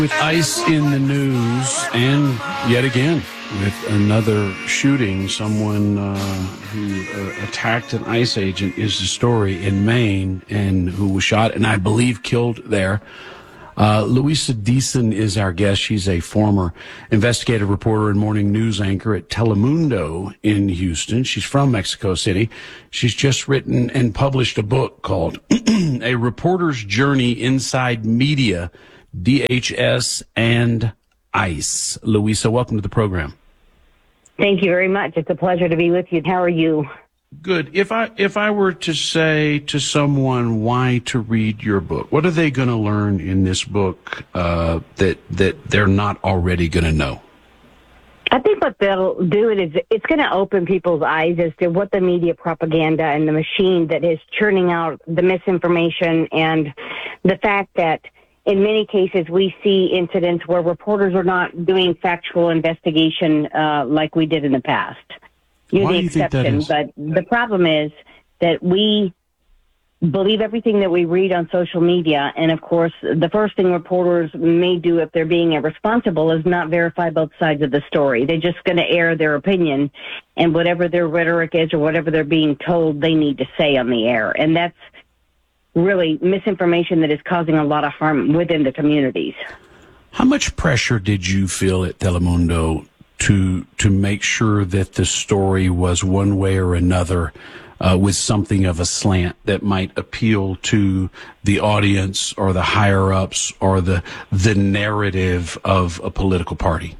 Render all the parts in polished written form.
With ICE in the news, and yet again with another shooting, someone who attacked an ICE agent is the story in Maine, and who was shot and I believe killed there. Louisa Deason is our guest. She's a former investigative reporter and morning news anchor at Telemundo in Houston. She's from Mexico City. She's just written and published a book called A Reporter's Journey Inside Media, DHS and ICE. Louisa, welcome to the program. Thank you very much. It's a pleasure to be with you. How are you? Good. If I were to say to someone why to read your book, what are they going to learn in this book that they're not already going to know? I think what they'll do is it's going to open people's eyes as to what the media propaganda and the machine that is churning out the misinformation, and the fact that in many cases we see incidents where reporters are not doing factual investigation like we did in the past. You're the exception, but the problem is that we believe everything that we read on social media, and of course the first thing reporters may do if they're being irresponsible is not verify both sides of the story. They're just going to air their opinion, and whatever their rhetoric is or whatever they're being told they need to say on the air, and that's really misinformation that is causing a lot of harm within the communities. How much pressure did you feel at Telemundo to make sure that the story was one way or another with something of a slant that might appeal to the audience or the higher ups or the narrative of a political party?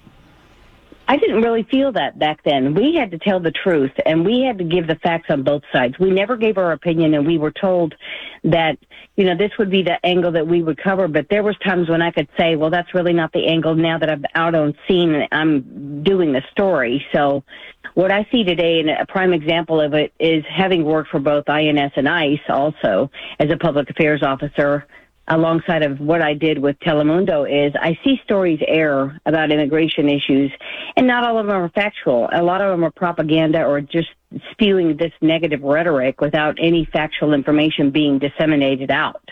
I didn't really feel that back then. We had to tell the truth, and we had to give the facts on both sides. We never gave our opinion, and we were told that, you know, this would be the angle that we would cover. But there was times when I could say, well, that's really not the angle now that I'm out on scene and I'm doing the story. So what I see today, and a prime example of it, is having worked for both INS and ICE also as a public affairs officer, alongside of what I did with Telemundo, is I see stories air about immigration issues, and not all of them are factual. A lot of them are propaganda or just spewing this negative rhetoric without any factual information being disseminated out.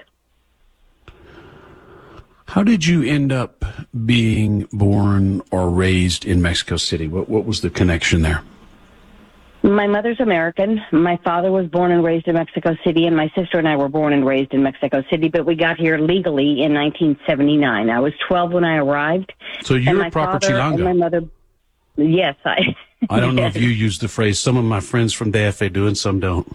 How did you end up being born or raised in Mexico City? What was the connection there? My mother's American. My father was born and raised in Mexico City, and my sister and I were born and raised in Mexico City, but we got here legally in 1979. I was 12 when I arrived. So you're a proper Chilanga. And my mother, yes. I don't know if you use the phrase. Some of my friends from DF do and some don't.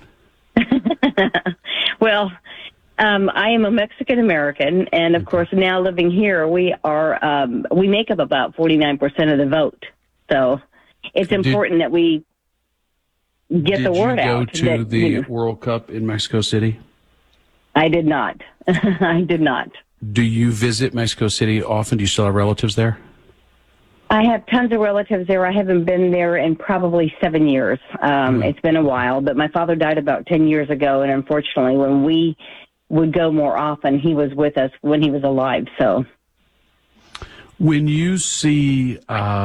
Well, I am a Mexican-American, and of course now living here, we make up about 49% of the vote. So it's important that we get the word out. Did you go to the World Cup in Mexico City? I did not. I did not. Do you visit Mexico City often? Do you still have relatives there? I have tons of relatives there. I haven't been there in probably 7 years. It's been a while, but my father died about 10 years ago, and unfortunately when we would go more often, he was with us when he was alive. So when you see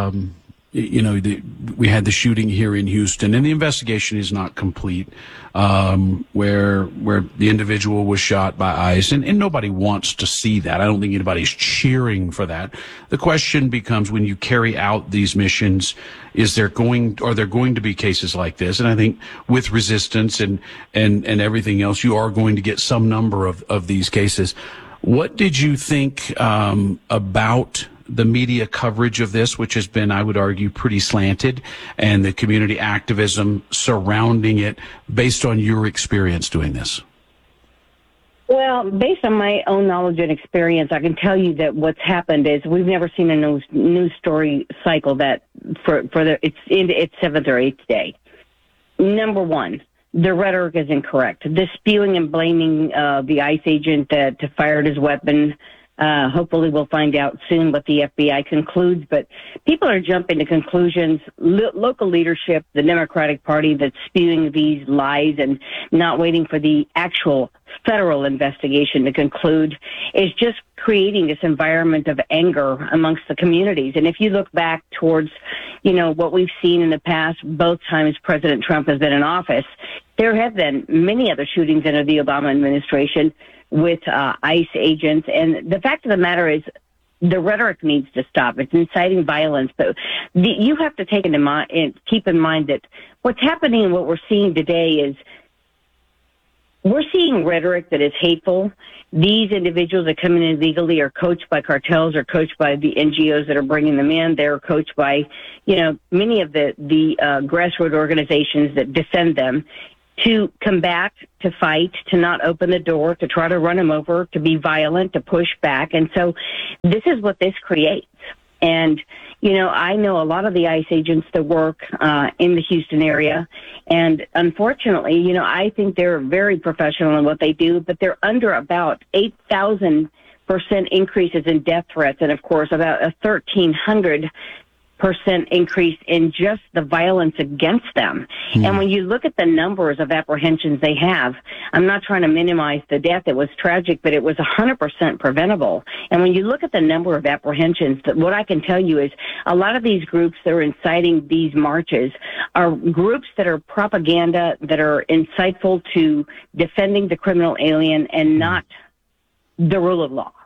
we had the shooting here in Houston, and the investigation is not complete, where the individual was shot by ICE, and nobody wants to see that. I don't think anybody's cheering for that. The question becomes, when you carry out these missions, are there going to be cases like this? And I think with resistance and everything else, you are going to get some number of these cases. What did you think about the media coverage of this, which has been, I would argue, pretty slanted, and the community activism surrounding it, based on your experience doing this? Well, based on my own knowledge and experience, I can tell you that what's happened is we've never seen a news story cycle that it's in its seventh or eighth day. Number one, the rhetoric is incorrect. The spewing and blaming the ICE agent that fired his weapon. Hopefully we'll find out soon what the FBI concludes, but people are jumping to conclusions. Local leadership, the Democratic Party that's spewing these lies and not waiting for the actual federal investigation to conclude, is just creating this environment of anger amongst the communities. And if you look back towards, what we've seen in the past, both times President Trump has been in office, there have been many other shootings under the Obama administration with ICE agents. And the fact of the matter is, the rhetoric needs to stop. It's inciting violence. But you have to take into mind and keep in mind that what's happening and what we're seeing today is we're seeing rhetoric that is hateful. These individuals that come in illegally are coached by cartels or coached by the NGOs that are bringing them in. They're coached by, many of the grassroots organizations that defend them to combat, to fight, to not open the door, to try to run them over, to be violent, to push back. And so this is what this creates. And, I know a lot of the ICE agents that work in the Houston area. And unfortunately, I think they're very professional in what they do, but they're under about 8,000% increases in death threats. And, of course, about a 1,300% increase in just the violence against them. And when you look at the numbers of apprehensions they have, I'm not trying to minimize the death. It was tragic, but it was 100% preventable. And when you look at the number of apprehensions, what I can tell you is a lot of these groups that are inciting these marches are groups that are propaganda, that are insightful to defending the criminal alien and not the rule of law.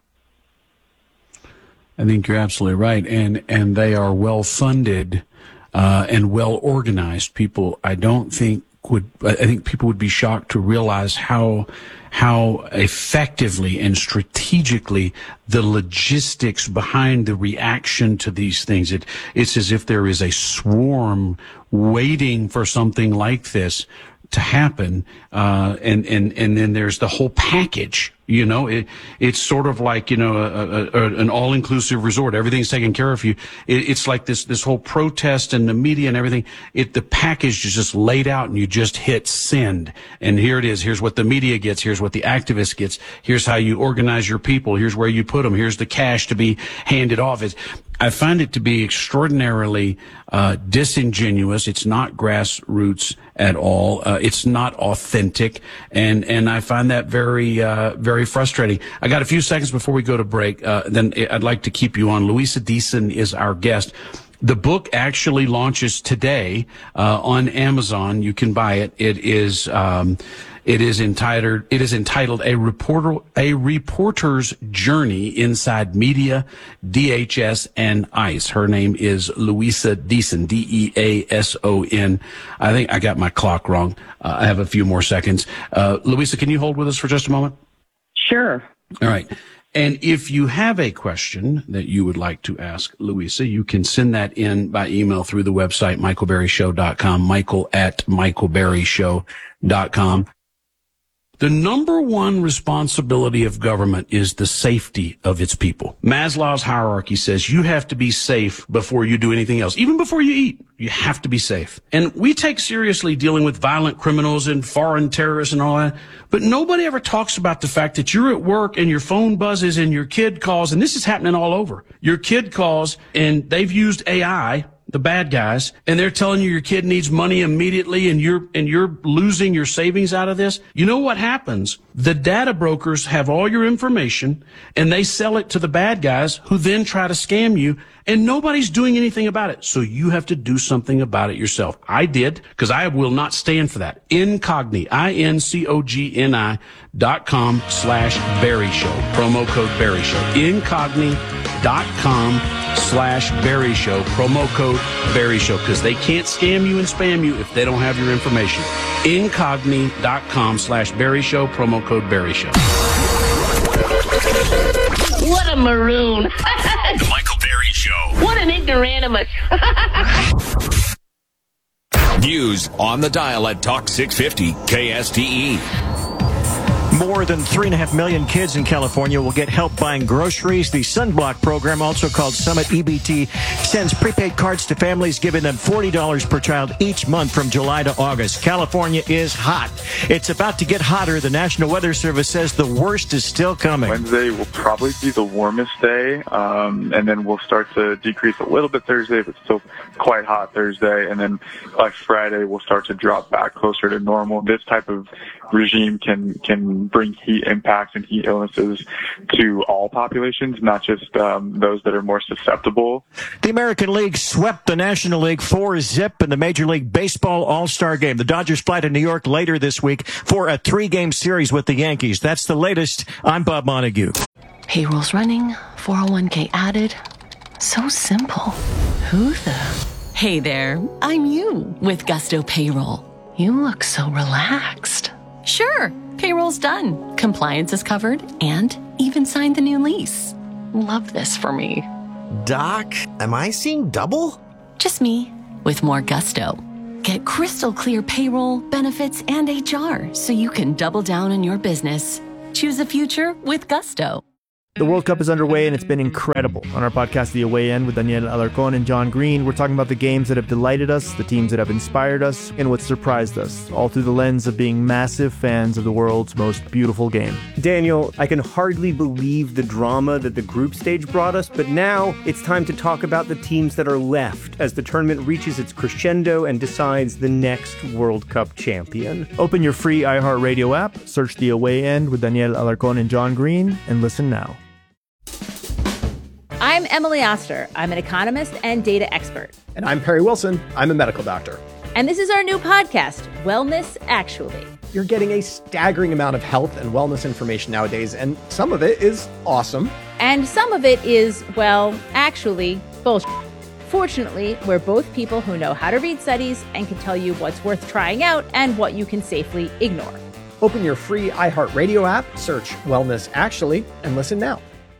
I think you're absolutely right, and they are well funded and well organized. People, I think people would be shocked to realize how effectively and strategically the logistics behind the reaction to these things. It's as if there is a swarm waiting for something like this to happen, and then there's the whole package. It's sort of like, an all-inclusive resort. Everything's taken care of you. It's like this whole protest and the media and everything. The package is just laid out and you just hit send. And here it is. Here's what the media gets. Here's what the activist gets. Here's how you organize your people. Here's where you put them. Here's the cash to be handed off. I find it to be extraordinarily disingenuous. It's not grassroots at all. It's not authentic, and I find that very very frustrating. I got a few seconds before we go to break. Then I'd like to keep you on. Louisa Deason is our guest. The book actually launches today on Amazon. You can buy it. It is entitled A Reporter's Journey Inside Media, DHS, and ICE. Her name is Louisa Deason, Deason. I think I got my clock wrong. I have a few more seconds. Louisa, can you hold with us for just a moment? Sure. All right. And if you have a question that you would like to ask Louisa, you can send that in by email through the website, michaelberryshow.com, michael@michaelberryshow.com. The number one responsibility of government is the safety of its people. Maslow's hierarchy says you have to be safe before you do anything else. Even before you eat, you have to be safe. And we take seriously dealing with violent criminals and foreign terrorists and all that. But nobody ever talks about the fact that you're at work and your phone buzzes and your kid calls, and this is happening all over. Your kid calls and they've used AI, the bad guys, and they're telling you your kid needs money immediately and you're losing your savings out of this. You know what happens? The data brokers have all your information and they sell it to the bad guys who then try to scam you, and nobody's doing anything about it. So you have to do something about it yourself. I did, because I will not stand for that. Incogni, incogni.com/Berry Show. Promo code Berry Show. Incogni.com/Berry Show. Promo code Berry Show. Because they can't scam you and spam you if they don't have your information. Incogni.com/Berry Show. Promo code Berry Show. What a maroon. The Michael Berry Show. What an ignoramus. News on the dial at Talk 650 KSTE. More than 3.5 million kids in California will get help buying groceries. The Sunblock program, also called Summit EBT, sends prepaid cards to families, giving them $40 per child each month from July to August. California is hot. It's about to get hotter. The National Weather Service says the worst is still coming. Wednesday will probably be the warmest day, and then we'll start to decrease a little bit Thursday, but still quite hot Thursday. And then by Friday, we'll start to drop back closer to normal. This type of regime can bring heat impacts and heat illnesses to all populations, not just those that are more susceptible. The American League swept the National League 4-0 in the Major League Baseball All-Star Game. The Dodgers fly to New York later this week for a 3-game series with the Yankees. That's the latest. I'm Bob Montague. Payroll's running, 401k added. So simple. Who the? Hey there, I'm you with Gusto Payroll. You look so relaxed. Sure, payroll's done. Compliance is covered and even signed the new lease. Love this for me. Doc, am I seeing double? Just me with more gusto. Get crystal clear payroll, benefits, and HR so you can double down on your business. Choose a future with Gusto. The World Cup is underway and it's been incredible. On our podcast, The Away End, with Daniel Alarcón and John Green, we're talking about the games that have delighted us, the teams that have inspired us, and what surprised us, all through the lens of being massive fans of the world's most beautiful game. Daniel, I can hardly believe the drama that the group stage brought us, but now it's time to talk about the teams that are left as the tournament reaches its crescendo and decides the next World Cup champion. Open your free iHeartRadio app, search The Away End with Daniel Alarcón and John Green, and listen now. I'm Emily Oster. I'm an economist and data expert. And I'm Perry Wilson. I'm a medical doctor. And this is our new podcast, Wellness Actually. You're getting a staggering amount of health and wellness information nowadays, and some of it is awesome. And some of it is, well, actually, bullshit. Fortunately, we're both people who know how to read studies and can tell you what's worth trying out and what you can safely ignore. Open your free iHeartRadio app, search Wellness Actually, and listen now.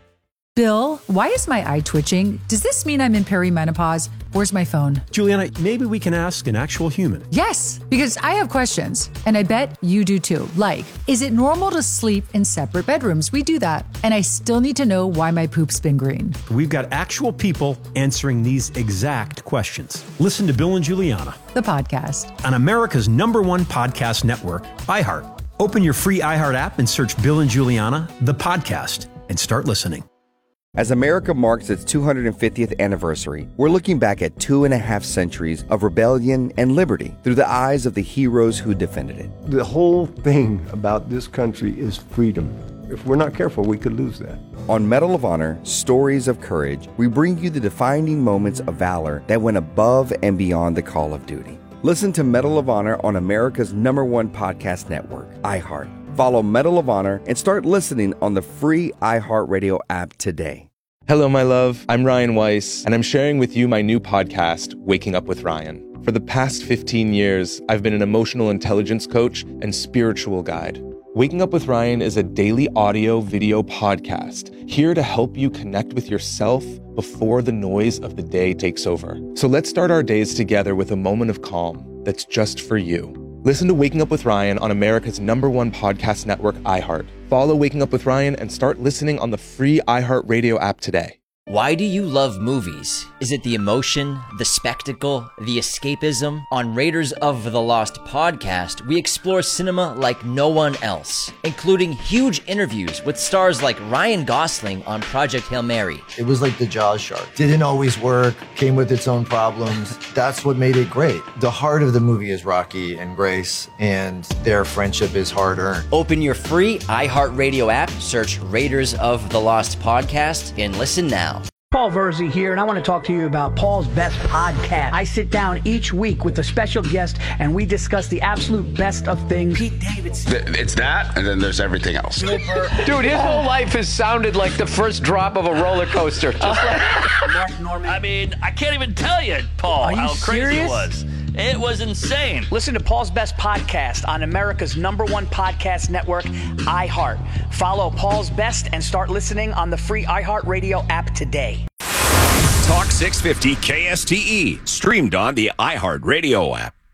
Bill, why is my eye twitching? Does this mean I'm in perimenopause? Where's my phone? Juliana, maybe we can ask an actual human. Yes, because I have questions, and I bet you do too. Like, is it normal to sleep in separate bedrooms? We do that. And I still need to know why my poop's been green. We've got actual people answering these exact questions. Listen to Bill and Juliana, the podcast, on America's #1 podcast network, iHeart. Open your free iHeart app and search Bill and Juliana, the podcast, and start listening. As America marks its 250th anniversary, we're looking back at 2.5 centuries of rebellion and liberty through the eyes of the heroes who defended it. The whole thing about this country is freedom. If we're not careful, we could lose that. On Medal of Honor, Stories of Courage, we bring you the defining moments of valor that went above and beyond the call of duty. Listen to Medal of Honor on America's #1 podcast network, iHeart. Follow Medal of Honor and start listening on the free iHeartRadio app today. Hello, my love. I'm Ryan Weiss, and I'm sharing with you my new podcast, Waking Up with Ryan. For the past 15 years, I've been an emotional intelligence coach and spiritual guide. Waking Up with Ryan is a daily audio-video podcast here to help you connect with yourself before the noise of the day takes over. So let's start our days together with a moment of calm that's just for you. Listen to Waking Up with Ryan on America's #1 podcast network, iHeart. Follow Waking Up with Ryan and start listening on the free iHeartRadio app today. Why do you love movies? Is it the emotion, the spectacle, the escapism? On Raiders of the Lost podcast, we explore cinema like no one else, including huge interviews with stars like Ryan Gosling on Project Hail Mary. It was like the Jaws shark. Didn't always work, came with its own problems. That's what made it great. The heart of the movie is Rocky and Grace, and their friendship is hard-earned. Open your free iHeartRadio app, search Raiders of the Lost podcast, and listen now. Paul Verzi here, and I want to talk to you about Paul's Best Podcast. I sit down each week with a special guest, and we discuss the absolute best of things. Pete Davidson. It's that, and then there's everything else. Dude, his whole life has sounded like the first drop of a roller coaster. Just like Mark Norman. I mean, I can't even tell you, Paul, how crazy it was. It was insane. Listen to Paul's Best Podcast on America's #1 podcast network, iHeart. Follow Paul's Best and start listening on the free iHeartRadio app today. Talk 650 KSTE, streamed on the iHeartRadio app.